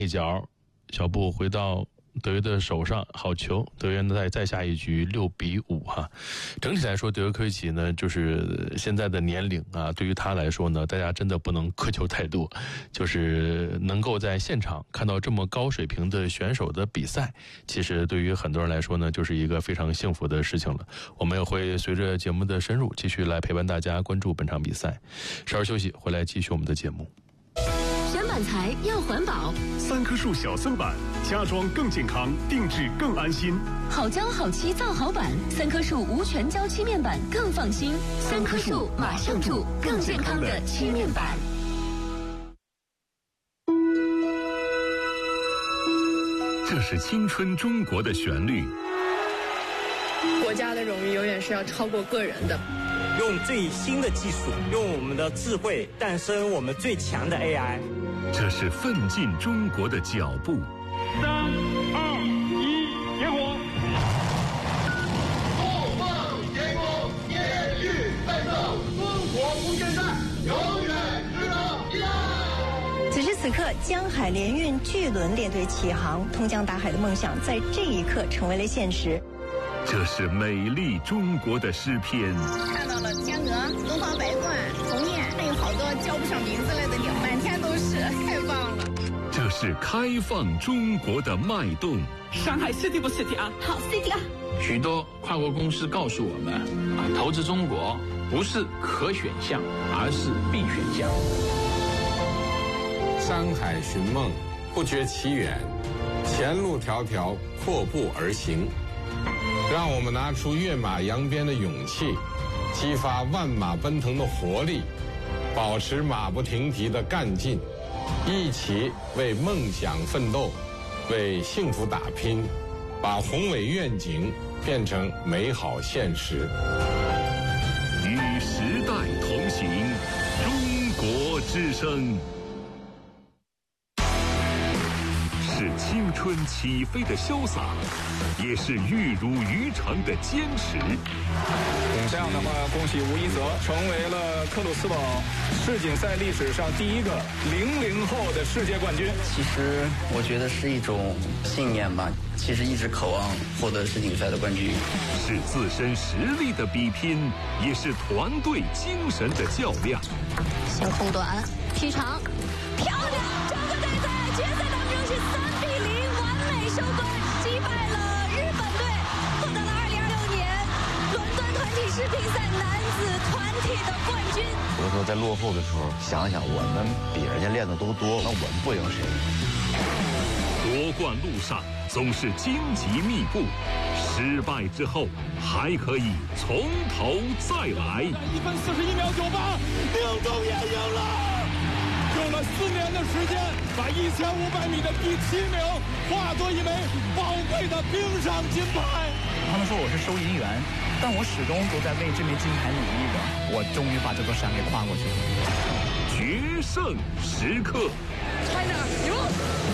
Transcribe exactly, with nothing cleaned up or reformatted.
一脚，小布回到德约的手上，好球！德约呢再再下一局六比五哈。整体来说，德约科维奇呢，就是现在的年龄啊，对于他来说呢，大家真的不能苛求太多，就是能够在现场看到这么高水平的选手的比赛，其实对于很多人来说呢，就是一个非常幸福的事情了。我们也会随着节目的深入，继续来陪伴大家关注本场比赛。稍事休息，回来继续我们的节目。 选板材要环保， 三棵树小森板，家装更健康，定制更安心。 好胶好漆造好板，三棵树无全胶漆面板更放心。三棵树马上住更健康的漆面板。 这是青春中国的旋律。 国家的荣誉永远是要超过个人的。 用最新的技术，用我们的智慧诞生我们最强的 A I。 这是奋进中国的脚步。 三二一，结果。后放天空，天域奋斗，中国无限赛，永远值得期待。 此时此刻，江海联运巨轮列队起航，通江达海的梦想在这一刻成为了现实。 这是美丽中国的诗篇。 看到了天鹅、东方白鹳、鸿雁，还有好多叫不上名字来的鸟，满天都是，太棒了。 这是开放中国的脉动。 上海 City 不 City 啊？ 好 City 啊！ 许多跨国公司告诉我们啊，投资中国不是可选项，而是必选项。 山海寻梦，不觉其远，前路迢迢，阔步而行。让我们拿出跃马扬鞭的勇气，激发万马奔腾的活力，保持马不停蹄的干劲，一起为梦想奋斗，为幸福打拼，把宏伟愿景变成美好现实。 与时代同行，中国之声。是青春起飞的潇洒，也是玉汝于成的坚持。 这样的话，恭喜吴一泽成为了克鲁斯堡世锦赛历史上第一个零零后的世界冠军。 其实我觉得是一种信念吧，其实一直渴望获得世锦赛的冠军。 是自身实力的比拼，也是团队精神的较量。 先控短，劈长，漂亮！整个比赛决赛当中是三比零完美收官，击败了日本队，获得了二零二六年伦敦团体世乒赛男子团体的冠军。 有的时候在落后的时候，想想我们比人家练的都多，那我们不赢谁？ 夺冠路上总是荆棘密布，失败之后还可以从头再来。 一分四十一秒九八，命中也赢了。用了四年的时间，把一千五百米的第七名化作一枚宝贵的冰上金牌。 他们说我是收银员，但我始终都在为这枚金牌努力着。我终于把这座山给跨过去了。 决胜时刻 ，China 赢。